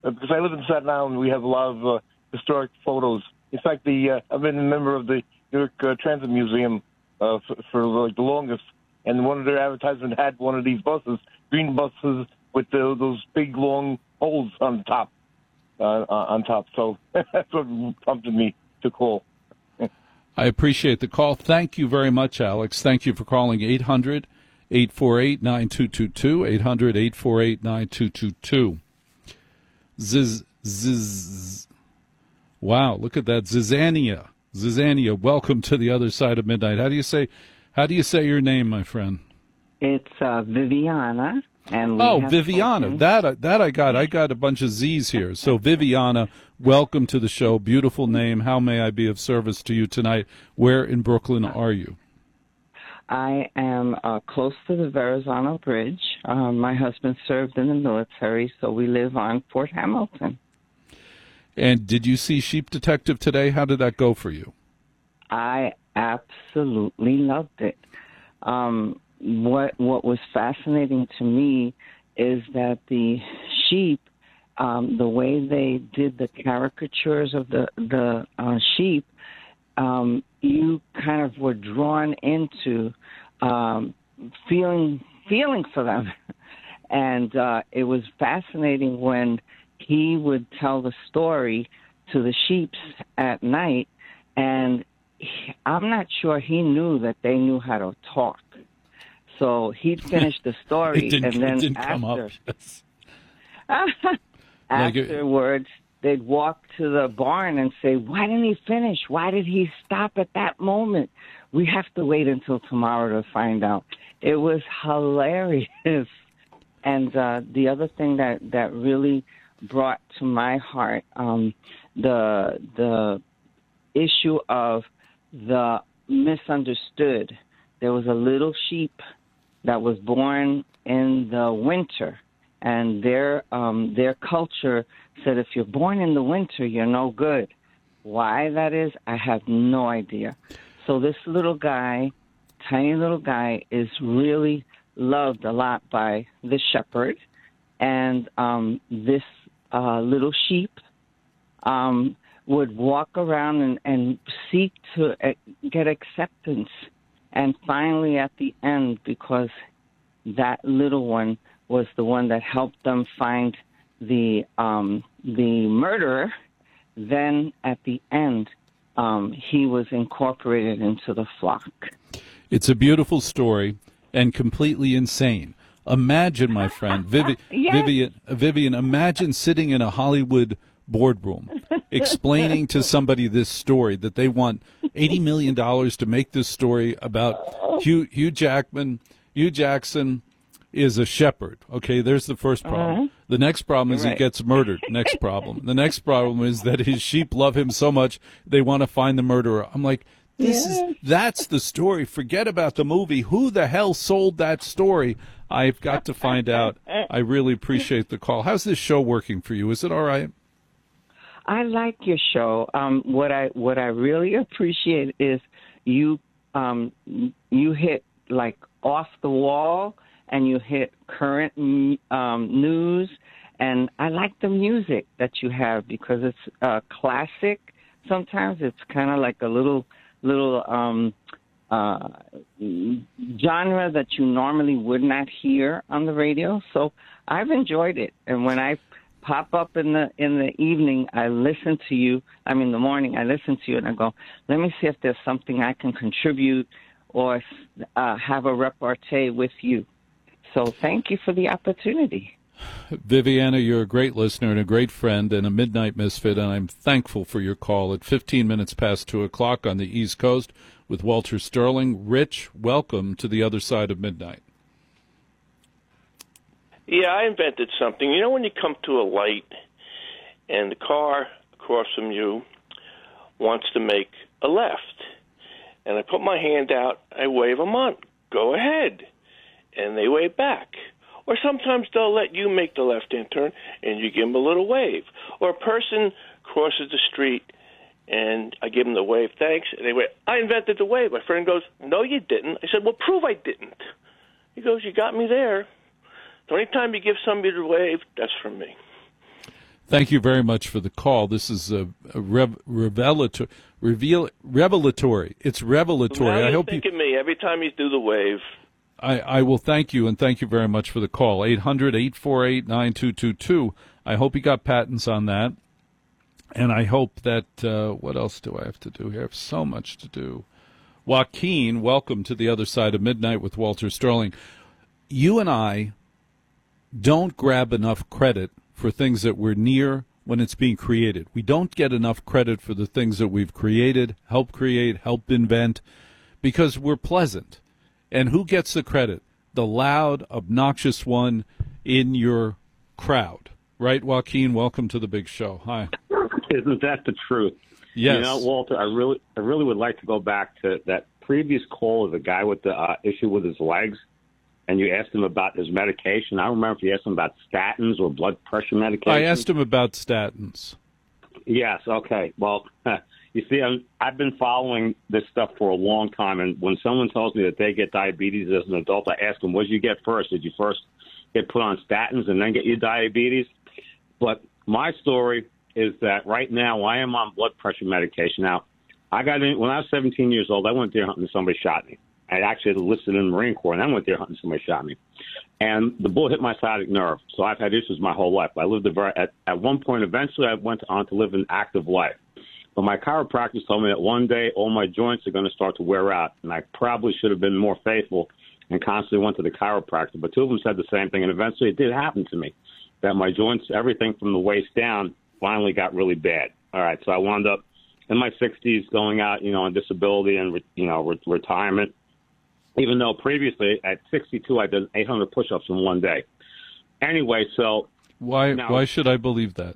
because I live in Staten Island, we have a lot of historic photos. In fact, I've been a member of the New York Transit Museum for like the longest, and one of their advertisements had one of these buses, green buses with those big long holes on top. So that's what prompted me to call. I appreciate the call. Thank you very much, Alex. Thank you for calling 800-848-9222, 800-848-9222. Ziz. Wow, look at that. Zizania, welcome to the other side of midnight. How do you say your name, my friend? It's Viviana. And Viviana. That I got. I got a bunch of Z's here. So Viviana, welcome to the show. Beautiful name. How may I be of service to you tonight? Where in Brooklyn are you? I am close to the Verrazano Bridge. My husband served in the military, so we live on Fort Hamilton. And did you see Sheep Detective today? How did that go for you? I absolutely loved it. What was fascinating to me is that the sheep, the way they did the caricatures of the sheep, you kind of were drawn into feeling for them. And it was fascinating when he would tell the story to the sheep at night, and I'm not sure he knew that they knew how to talk. So he'd finish the story, and then afterwards, they'd walk to the barn and say, "Why didn't he finish? Why did he stop at that moment? We have to wait until tomorrow to find out." It was hilarious. And the other thing that really brought to my heart the issue of the misunderstood. There was a little sheep that was born in the winter, and their culture said if you're born in the winter, you're no good. Why that is, I have no idea. So this little guy, tiny little guy, is really loved a lot by the shepherd, and this little sheep would walk around and seek to get acceptance. And finally, at the end, because that little one was the one that helped them find the murderer, then at the end, he was incorporated into the flock. It's a beautiful story and completely insane. Imagine, my friend, Yes. Vivian, imagine sitting in a Hollywood boardroom explaining to somebody this story, that they want $80 million to make this story about Hugh Jackman. Hugh Jackson is a shepherd. Okay, there's the first problem. The next problem is he gets murdered. Next problem. The next problem is that his sheep love him so much they want to find the murderer. I'm like, that's the story. Forget about the movie. Who the hell sold that story? I've got to find out. I really appreciate the call. How's this show working for you? Is it all right? I like your show. What I really appreciate is you hit like off the wall, and you hit current news, and I like the music that you have because it's classic. Sometimes it's kind of like a little genre that you normally would not hear on the radio. So I've enjoyed it, and when I pop up in the evening, I listen to you. I mean, in the morning, I listen to you, and I go, let me see if there's something I can contribute or have a repartee with you. So thank you for the opportunity. Viviana, you're a great listener and a great friend and a midnight misfit, and I'm thankful for your call at 15 minutes past 2 o'clock on the East Coast with Walter Sterling. Rich, welcome to the other side of midnight. Yeah, I invented something. You know when you come to a light and the car across from you wants to make a left, and I put my hand out, I wave them on, go ahead, and they wave back. Or sometimes they'll let you make the left-hand turn, and you give them a little wave. Or a person crosses the street, and I give them the wave, thanks, and they wave. I invented the wave. My friend goes, no, you didn't. I said, well, prove I didn't. He goes, you got me there. So anytime you give somebody the wave, that's from me. Thank you very much for the call. This is a revelatory. It's revelatory. Now I you hope think of me every time you do the wave. I will thank you, and thank you very much for the call. 800-848-9222. I hope you got patents on that. And I hope that, what else do I have to do here? I have so much to do. Joaquin, welcome to the other side of midnight with Walter Sterling. You and I don't grab enough credit for things that we're near when it's being created. We don't get enough credit for the things that we've created, help invent, because we're pleasant. And who gets the credit? The loud, obnoxious one in your crowd. Right, Joaquin? Welcome to the big show. Hi. Isn't that the truth? Yes. You know, Walter, I really would like to go back to that previous call of the guy with the issue with his legs, and you asked him about his medication. I don't remember if you asked him about statins or blood pressure medication. I asked him about statins. Yes, okay. Well, you see, I've been following this stuff for a long time, and when someone tells me that they get diabetes as an adult, I ask them, what did you get first? Did you first get put on statins and then get your diabetes? But my story is that right now I am on blood pressure medication. Now, I got in when I was 17 years old. I went deer hunting and somebody shot me. I actually enlisted in the Marine Corps, and I went deer hunting and somebody shot me. And the bullet hit my sciatic nerve, so I've had issues my whole life. I lived at one point, eventually I went on to live an active life. But my chiropractor told me that one day all my joints are going to start to wear out, and I probably should have been more faithful and constantly went to the chiropractor. But two of them said the same thing, and eventually it did happen to me, that my joints, everything from the waist down, finally got really bad. All right, so I wound up in my 60s going out, on disability and, retirement, even though previously at 62 I did 800 push-ups in one day. Anyway, so... Why should I believe that?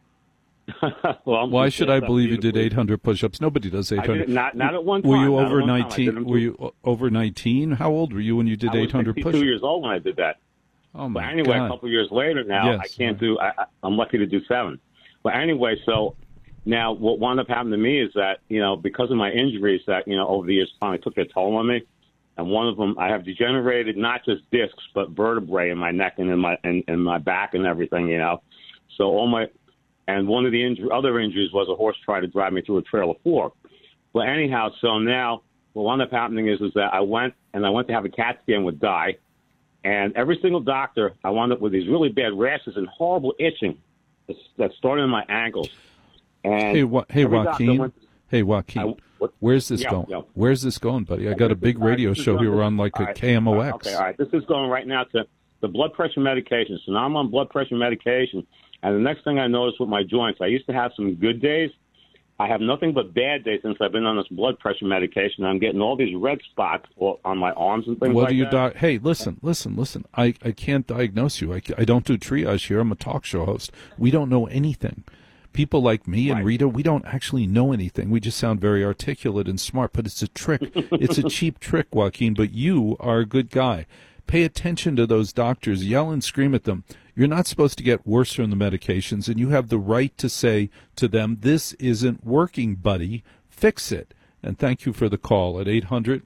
Well, why should I believe you did 800 push-ups? Nobody does 800. Not at one time. Were you over 19? Were you over 19? How old were you when you did 800 push-ups? I was 62 years old when I did that. Oh, my God. But anyway, God. A couple of years later now, yes. I can't do... I'm lucky to do 7. But anyway, so now what wound up happening to me is that, because of my injuries that, over the years finally took their toll on me, and one of them, I have degenerated not just discs, but vertebrae in my neck and in my back and everything, So and one of the other injuries was a horse tried to drive me through a trailer fork. But anyhow, so now what wound up happening is that I went to have a CAT scan with Guy, and every single doctor, I wound up with these really bad rashes and horrible itching that started in my ankles. And hey, Joaquin. Where's this going? Yeah. Where's this going, buddy? I got a big radio show here on a KMOX. Okay, all right. This is going right now to the blood pressure medication. So now I'm on blood pressure medication. And the next thing I noticed with my joints, I used to have some good days. I have nothing but bad days since I've been on this blood pressure medication. I'm getting all these red spots on my arms and things like that. Hey, listen. I can't diagnose you. I don't do triage here. I'm a talk show host. We don't know anything. People like me and Rita, we don't actually know anything. We just sound very articulate and smart, but it's a trick. It's a cheap trick, Joaquin, but you are a good guy. Pay attention to those doctors. Yell and scream at them. You're not supposed to get worse from the medications, and you have the right to say to them, this isn't working, buddy. Fix it. And thank you for the call at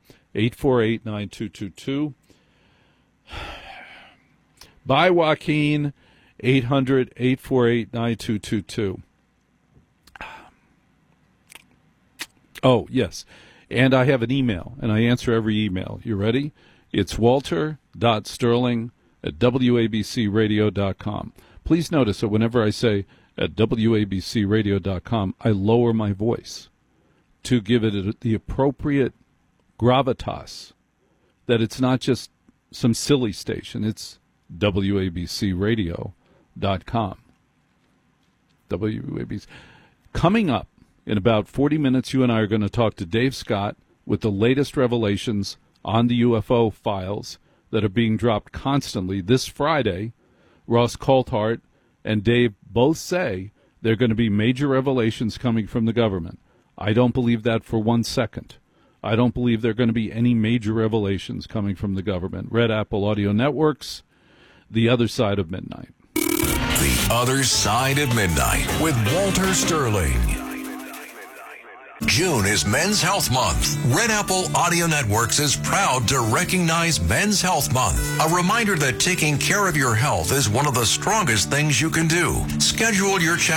800-848-9222. Bye, Joaquin. 800-848-9222. Oh, yes. And I have an email, and I answer every email. You ready? It's walter.sterling@wabcradio.com. Please notice that whenever I say at wabcradio.com, I lower my voice to give it the appropriate gravitas, that it's not just some silly station. It's wabcradio.com. WABC. Coming up in about 40 minutes, you and I are going to talk to Dave Scott with the latest revelations on the UFO files that are being dropped constantly. This Friday, Ross Coulthart and Dave both say there are going to be major revelations coming from the government. I don't believe that for 1 second. I don't believe there are going to be any major revelations coming from the government. Red Apple Audio Networks, The Other Side of Midnight. The Other Side of Midnight with Walter Sterling. June is Men's Health Month. Red Apple Audio Networks is proud to recognize Men's Health Month. A reminder that taking care of your health is one of the strongest things you can do. Schedule your check